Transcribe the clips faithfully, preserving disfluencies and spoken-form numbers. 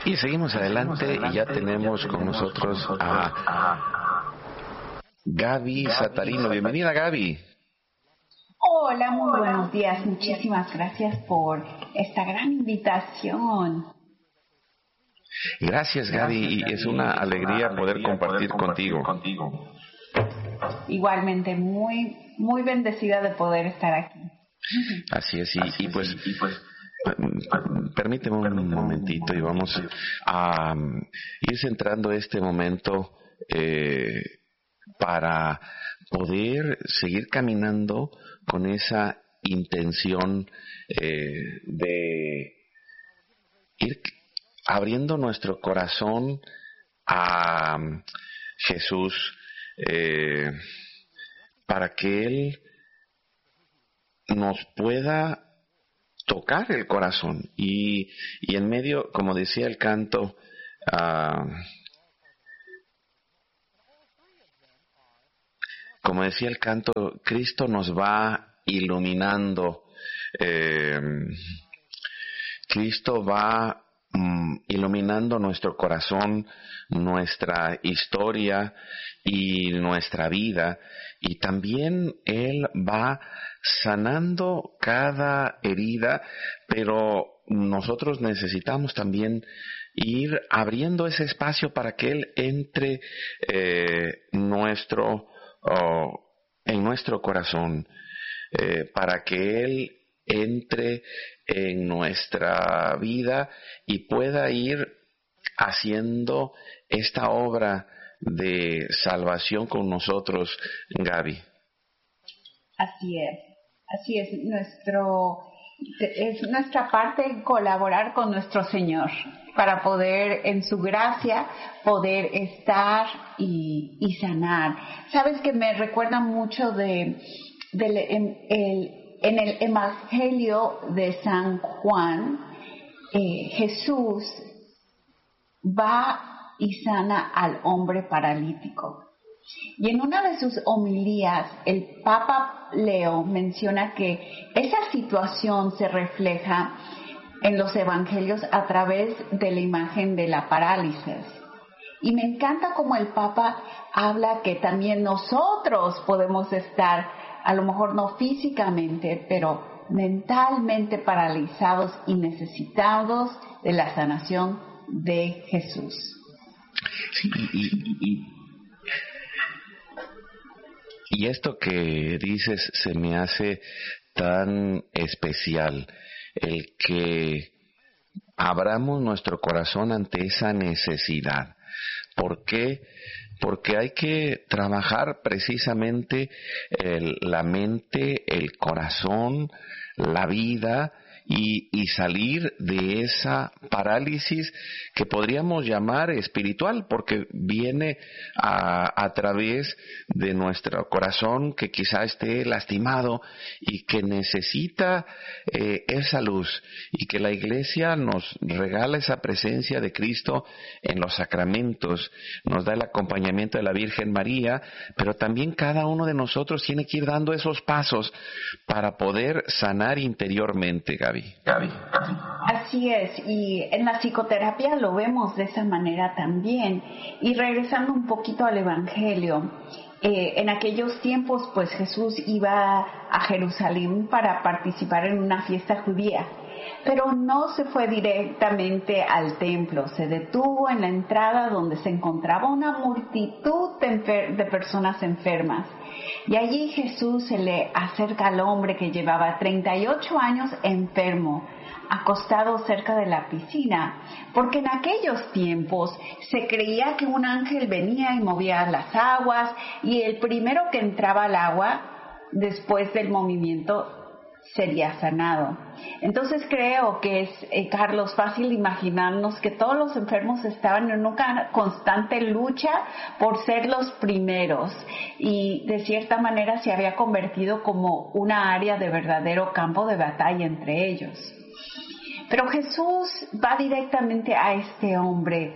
Y seguimos adelante y ya tenemos con nosotros a Gaby Satarino. Bienvenida, Gaby. Hola, muy buenos días. Muchísimas gracias por esta gran invitación. Gracias, Gaby, y es una alegría poder compartir contigo. Igualmente, muy, muy bendecida de poder estar aquí. Así es, y, y pues... Permíteme un momentito y vamos a ir centrando este momento eh, para poder seguir caminando con esa intención eh, de ir abriendo nuestro corazón a Jesús eh, para que Él nos pueda tocar el corazón y, y en medio, como decía el canto, uh, como decía el canto, Cristo nos va iluminando, eh, Cristo va um, iluminando nuestro corazón, nuestra historia y nuestra vida, y también Él va sanando cada herida, pero nosotros necesitamos también ir abriendo ese espacio para que Él entre eh, nuestro, oh, en nuestro corazón, eh, para que Él entre en nuestra vida y pueda ir haciendo esta obra de salvación con nosotros, Gaby. Así es, así es, nuestro, es nuestra parte colaborar con nuestro Señor para poder en su gracia poder estar y, y sanar. Sabes que me recuerda mucho de, de en, el, en el Evangelio de San Juan, eh, Jesús va y sana al hombre paralítico. Y en una de sus homilías, el Papa Leo menciona que esa situación se refleja en los evangelios a través de la imagen de la parálisis. Y me encanta cómo el Papa habla que también nosotros podemos estar, a lo mejor no físicamente, pero mentalmente paralizados y necesitados de la sanación de Jesús. Sí, y, y, y, y esto que dices se me hace tan especial, el que abramos nuestro corazón ante esa necesidad. ¿Por qué? Porque hay que trabajar precisamente el, la mente, el corazón, la vida, Y, y salir de esa parálisis que podríamos llamar espiritual, porque viene a, a través de nuestro corazón que quizá esté lastimado y que necesita eh, esa luz, y que la Iglesia nos regala esa presencia de Cristo en los sacramentos, nos da el acompañamiento de la Virgen María, pero también cada uno de nosotros tiene que ir dando esos pasos para poder sanar interiormente, Gaby. Gaby. Así es, y en la psicoterapia lo vemos de esa manera también. Y regresando un poquito al Evangelio, eh, en aquellos tiempos pues Jesús iba a Jerusalén para participar en una fiesta judía, pero no se fue directamente al templo, se detuvo en la entrada donde se encontraba una multitud de, enfer- de personas enfermas. Y allí Jesús se le acerca al hombre que llevaba treinta y ocho años enfermo, acostado cerca de la piscina, porque en aquellos tiempos se creía que un ángel venía y movía las aguas, y el primero que entraba al agua, después del movimiento, sería sanado. Entonces creo que es, eh, Carlos, fácil imaginarnos que todos los enfermos estaban en una constante lucha por ser los primeros, y de cierta manera se había convertido como una área de verdadero campo de batalla entre ellos. Pero Jesús va directamente a este hombre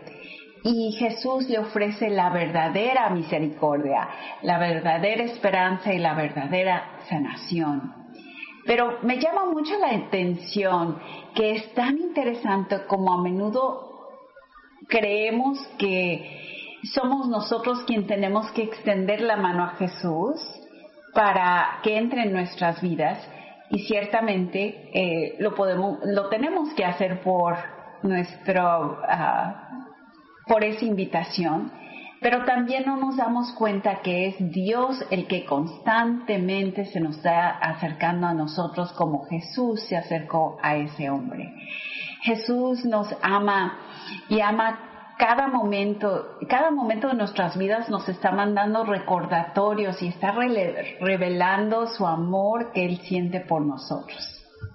y Jesús le ofrece la verdadera misericordia, la verdadera esperanza y la verdadera sanación. Pero me llama mucho la atención que es tan interesante como a menudo creemos que somos nosotros quien tenemos que extender la mano a Jesús para que entre en nuestras vidas, y ciertamente eh, lo podemos, lo tenemos que hacer por nuestro, uh, por esa invitación, pero también no nos damos cuenta que es Dios el que constantemente se nos está acercando a nosotros, como Jesús se acercó a ese hombre. Jesús nos ama y ama cada momento, cada momento de nuestras vidas nos está mandando recordatorios y está rele- revelando su amor que Él siente por nosotros.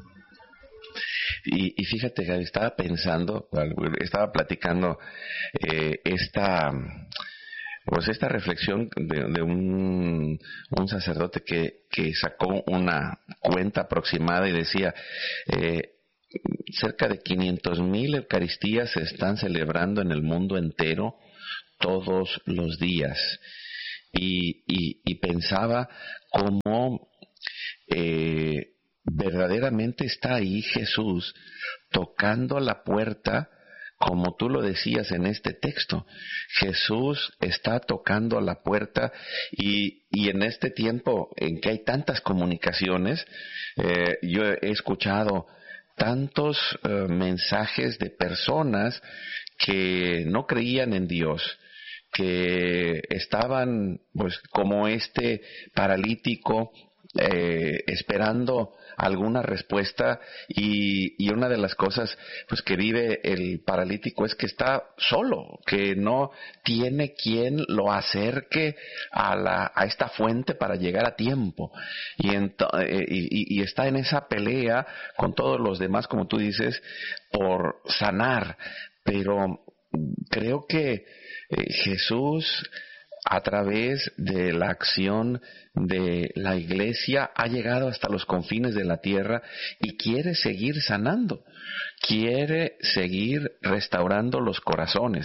Y, y fíjate, Gaby, estaba pensando, estaba platicando eh, esta, pues esta reflexión de, de un, un sacerdote que, que sacó una cuenta aproximada y decía, eh, cerca de quinientos mil Eucaristías se están celebrando en el mundo entero todos los días. Y, y, y pensaba cómo eh, verdaderamente está ahí Jesús tocando la puerta, como tú lo decías en este texto. Jesús está tocando la puerta y, y en este tiempo en que hay tantas comunicaciones, eh, yo he escuchado tantos uh, mensajes de personas que no creían en Dios, que estaban pues como este paralítico eh, esperando alguna respuesta, y, y una de las cosas pues que vive el paralítico es que está solo, que no tiene quien lo acerque a la a esta fuente para llegar a tiempo, y, ento, eh, y, y está en esa pelea con todos los demás, como tú dices, por sanar. Pero creo que eh, Jesús, a través de la acción de la Iglesia, ha llegado hasta los confines de la tierra y quiere seguir sanando, quiere seguir restaurando los corazones.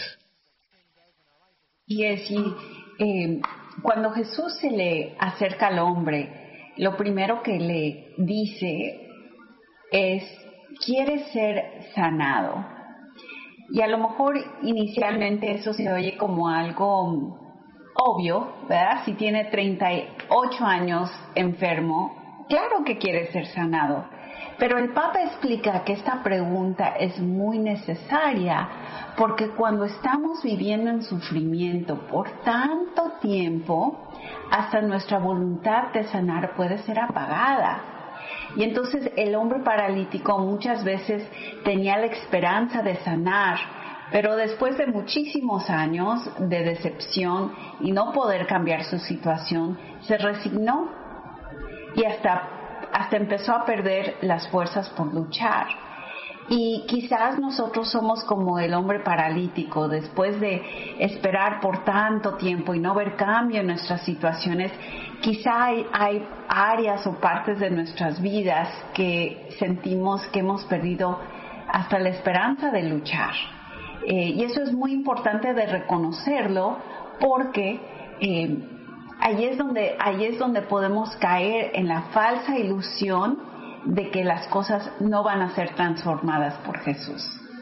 Y es, y, eh, cuando Jesús se le acerca al hombre, lo primero que le dice es, ¿quieres ser sanado? Y a lo mejor inicialmente eso se oye como algo obvio, ¿verdad? Si tiene treinta y ocho años enfermo, claro que quiere ser sanado. Pero el Papa explica que esta pregunta es muy necesaria, porque cuando estamos viviendo en sufrimiento por tanto tiempo, hasta nuestra voluntad de sanar puede ser apagada. Y entonces el hombre paralítico muchas veces tenía la esperanza de sanar, pero después de muchísimos años de decepción y no poder cambiar su situación, se resignó y hasta, hasta empezó a perder las fuerzas por luchar. Y quizás nosotros somos como el hombre paralítico, después de esperar por tanto tiempo y no ver cambio en nuestras situaciones, quizá hay, hay áreas o partes de nuestras vidas que sentimos que hemos perdido hasta la esperanza de luchar. Eh, y eso es muy importante de reconocerlo, porque eh, ahí es donde, ahí es donde podemos caer en la falsa ilusión de que las cosas no van a ser transformadas por Jesús.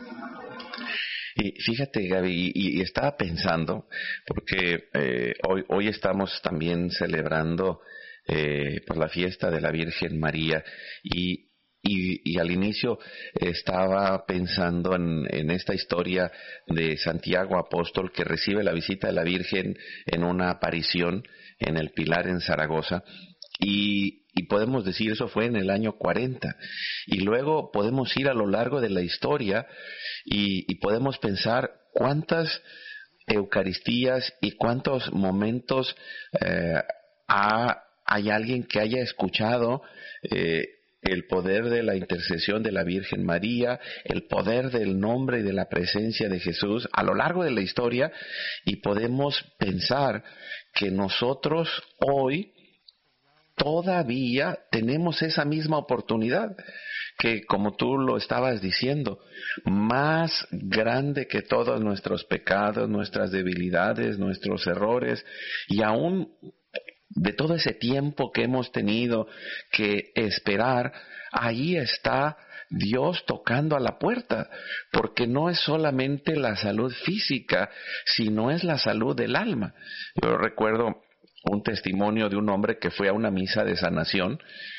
Y fíjate, Gaby, y, y estaba pensando, porque eh, hoy, hoy estamos también celebrando eh, pues la fiesta de la Virgen María, y Y, y al inicio estaba pensando en, en esta historia de Santiago Apóstol, que recibe la visita de la Virgen en una aparición en el Pilar en Zaragoza, y, y podemos decir eso fue en el año cuarenta, y luego podemos ir a lo largo de la historia y, y podemos pensar cuántas Eucaristías y cuántos momentos eh, ha, hay alguien que haya escuchado eh, el poder de la intercesión de la Virgen María, el poder del nombre y de la presencia de Jesús a lo largo de la historia, y podemos pensar que nosotros hoy todavía tenemos esa misma oportunidad, que como tú lo estabas diciendo, más grande que todos nuestros pecados, nuestras debilidades, nuestros errores, y aún de todo ese tiempo que hemos tenido que esperar, ahí está Dios tocando a la puerta, porque no es solamente la salud física, sino es la salud del alma. Yo recuerdo un testimonio de un hombre que fue a una misa de sanación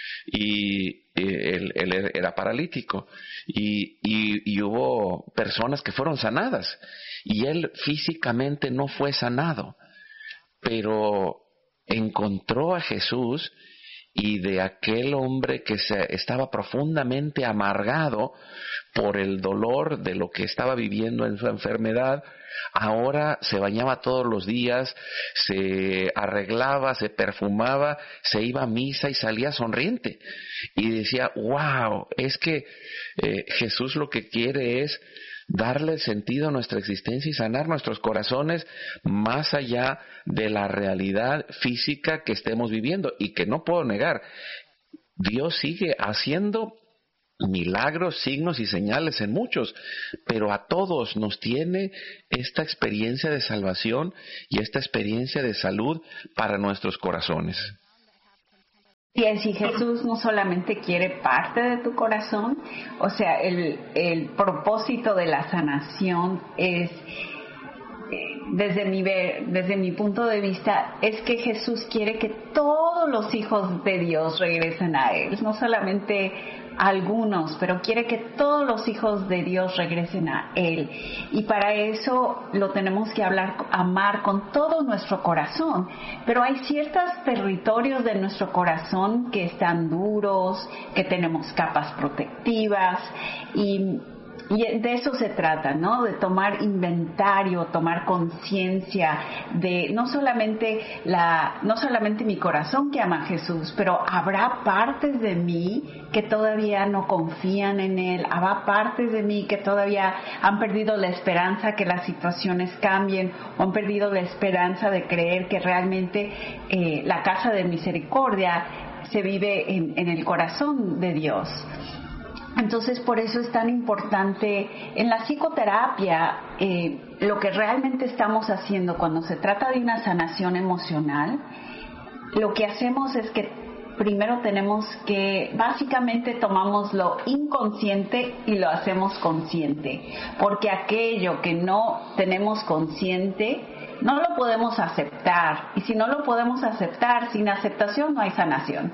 y él, él era paralítico y, y, y hubo personas que fueron sanadas y él físicamente no fue sanado, pero encontró a Jesús, y de aquel hombre que se estaba profundamente amargado por el dolor de lo que estaba viviendo en su enfermedad, ahora se bañaba todos los días, se arreglaba, se perfumaba, se iba a misa y salía sonriente. Y decía, wow, es que eh, Jesús lo que quiere es darle sentido a nuestra existencia y sanar nuestros corazones más allá de la realidad física que estemos viviendo. Y que no puedo negar, Dios sigue haciendo milagros, signos y señales en muchos, pero a todos nos tiene esta experiencia de salvación y esta experiencia de salud para nuestros corazones. Y si Jesús no solamente quiere parte de tu corazón, o sea, el, el propósito de la sanación es, desde mi, ver, desde mi punto de vista, es que Jesús quiere que todos los hijos de Dios regresen a Él, no solamente algunos, pero quiere que todos los hijos de Dios regresen a Él. Y para eso lo tenemos que hablar, amar con todo nuestro corazón. Pero hay ciertos territorios de nuestro corazón que están duros, que tenemos capas protectivas y... Y de eso se trata, ¿no? De tomar inventario, tomar conciencia de no solamente la, no solamente mi corazón que ama a Jesús, pero habrá partes de mí que todavía no confían en Él, habrá partes de mí que todavía han perdido la esperanza que las situaciones cambien, o han perdido la esperanza de creer que realmente eh, la casa de misericordia se vive en, en el corazón de Dios. Entonces, por eso es tan importante en la psicoterapia, eh, lo que realmente estamos haciendo cuando se trata de una sanación emocional, lo que hacemos es que primero tenemos que, básicamente tomamos lo inconsciente y lo hacemos consciente, porque aquello que no tenemos consciente no lo podemos aceptar, y si no lo podemos aceptar, sin aceptación no hay sanación.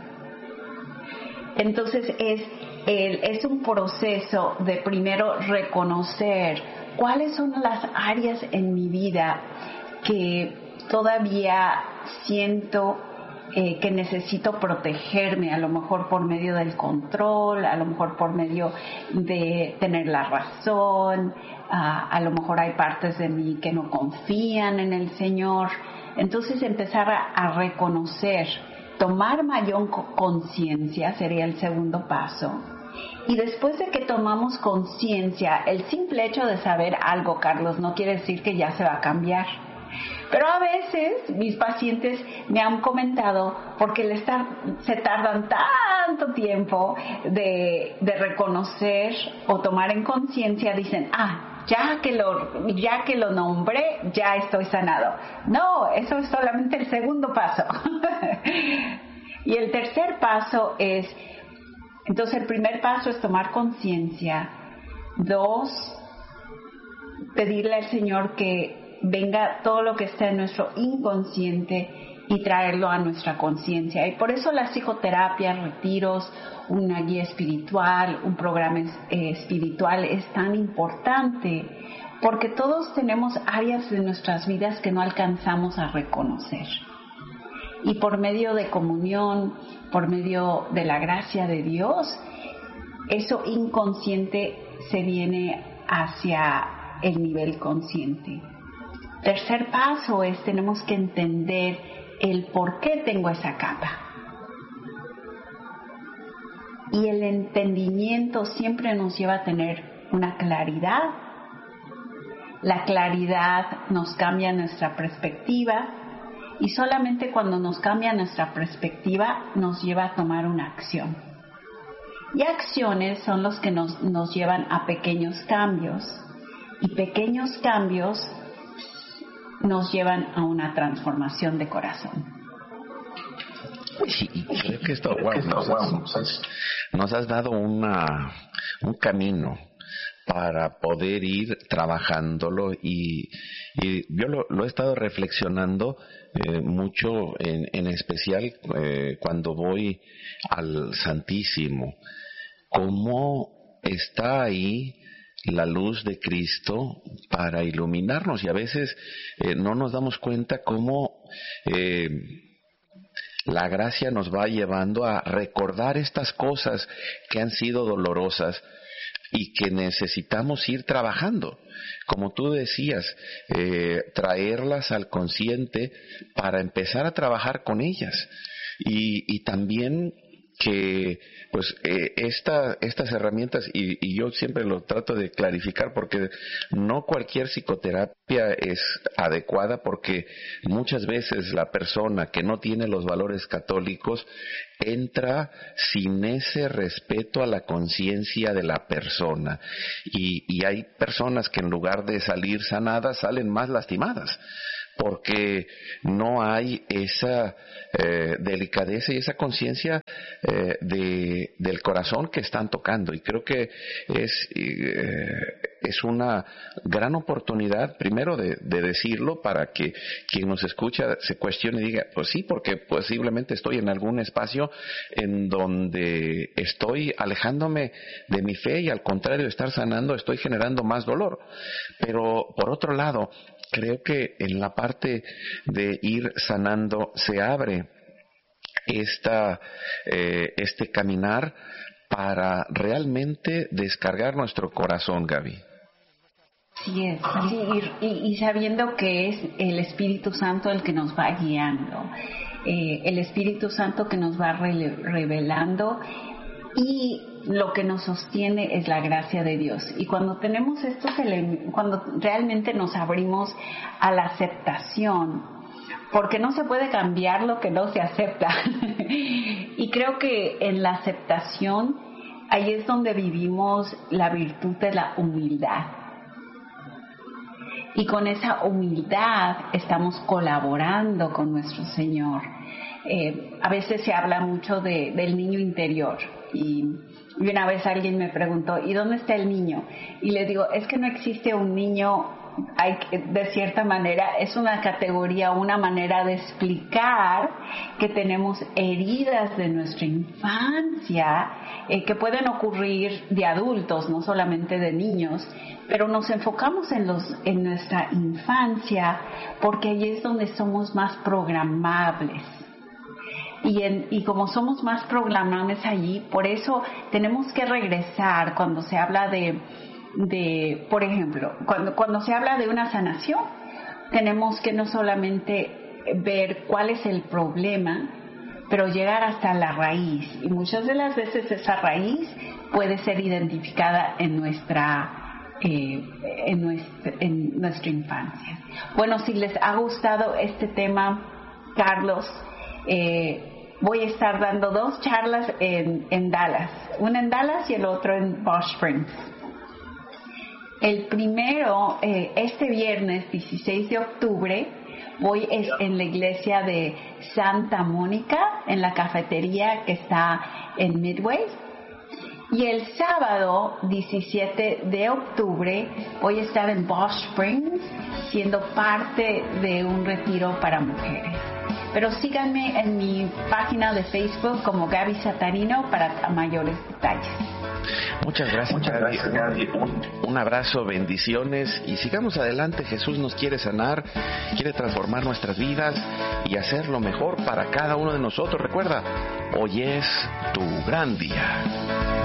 Entonces es El, es un proceso de primero reconocer cuáles son las áreas en mi vida que todavía siento eh, que necesito protegerme, a lo mejor por medio del control, a lo mejor por medio de tener la razón, a, a lo mejor hay partes de mí que no confían en el Señor. Entonces empezar a, a reconocer, tomar mayor conciencia sería el segundo paso. Y después de que tomamos conciencia, el simple hecho de saber algo, Carlos, no quiere decir que ya se va a cambiar. Pero a veces mis pacientes me han comentado, porque les tar- se tardan tanto tiempo de, de reconocer o tomar en conciencia, dicen, ah, ya que lo ya que lo nombré, ya estoy sanado. No, eso es solamente el segundo paso. Y el tercer paso es, entonces el primer paso es tomar conciencia. Dos, pedirle al Señor que venga todo lo que está en nuestro inconsciente y traerlo a nuestra conciencia. Y por eso la psicoterapia, retiros, una guía espiritual, un programa eh, espiritual es tan importante, porque todos tenemos áreas de nuestras vidas que no alcanzamos a reconocer. Y por medio de comunión, por medio de la gracia de Dios, eso inconsciente se viene hacia el nivel consciente. Tercer paso es, tenemos que entender el por qué tengo esa capa. Y el entendimiento siempre nos lleva a tener una claridad. La claridad nos cambia nuestra perspectiva. Y solamente cuando nos cambia nuestra perspectiva nos lleva a tomar una acción. Y acciones son los que nos, nos llevan a pequeños cambios. Y pequeños cambios nos llevan a una transformación de corazón. Y, y creo que esto, wow, nos has, nos has dado una, un camino para poder ir trabajándolo y, y yo lo, lo he estado reflexionando eh, mucho, en, en especial eh, cuando voy al Santísimo, cómo está ahí la luz de Cristo para iluminarnos, y a veces eh, no nos damos cuenta cómo eh, la gracia nos va llevando a recordar estas cosas que han sido dolorosas y que necesitamos ir trabajando, como tú decías, eh, traerlas al consciente para empezar a trabajar con ellas, y, y también que pues eh, esta, estas herramientas, y, y yo siempre lo trato de clarificar porque no cualquier psicoterapia es adecuada, porque muchas veces la persona que no tiene los valores católicos entra sin ese respeto a la conciencia de la persona, y, y hay personas que en lugar de salir sanadas salen más lastimadas, porque no hay esa eh, delicadeza y esa conciencia eh, de, del corazón que están tocando. Y creo que es, eh, es una gran oportunidad, primero, de, de decirlo para que quien nos escucha se cuestione y diga, pues sí, porque posiblemente estoy en algún espacio en donde estoy alejándome de mi fe y, al contrario de estar sanando, estoy generando más dolor. Pero por otro lado, creo que en la parte de ir sanando se abre esta, eh, este caminar para realmente descargar nuestro corazón, Gaby. Así es, así, y, y, y sabiendo que es el Espíritu Santo el que nos va guiando, eh, el Espíritu Santo que nos va re- revelando, y lo que nos sostiene es la gracia de Dios. Y cuando tenemos estos elementos, cuando realmente nos abrimos a la aceptación, porque no se puede cambiar lo que no se acepta. Y creo que en la aceptación, ahí es donde vivimos la virtud de la humildad. Y con esa humildad estamos colaborando con nuestro Señor. Eh, a veces se habla mucho de, del niño interior, y, y una vez alguien me preguntó, ¿y dónde está el niño? Y le digo, es que no existe un niño, hay, de cierta manera, es una categoría, una manera de explicar que tenemos heridas de nuestra infancia eh, que pueden ocurrir de adultos, no solamente de niños, pero nos enfocamos en, los, en nuestra infancia porque ahí es donde somos más programables. Y, en, y como somos más programables allí, por eso tenemos que regresar cuando se habla de, de por ejemplo, cuando, cuando se habla de una sanación, tenemos que no solamente ver cuál es el problema, pero llegar hasta la raíz. Y muchas de las veces esa raíz puede ser identificada en nuestra Eh, en, nuestra, en nuestra infancia. Bueno, si les ha gustado este tema, Carlos, eh, voy a estar dando dos charlas en, en Dallas, una en Dallas y el otro en Bosch Springs. El primero, eh, este viernes dieciséis de octubre, voy es en la iglesia de Santa Mónica, en la cafetería que está en Midway. Y el sábado diecisiete de octubre voy a estar en Bosch Springs siendo parte de un retiro para mujeres. Pero síganme en mi página de Facebook como Gaby Satarino para mayores detalles. Muchas gracias, Muchas gracias Gaby. Un, un abrazo, bendiciones, y sigamos adelante. Jesús nos quiere sanar, quiere transformar nuestras vidas y hacer lo mejor para cada uno de nosotros. Recuerda, hoy es tu gran día.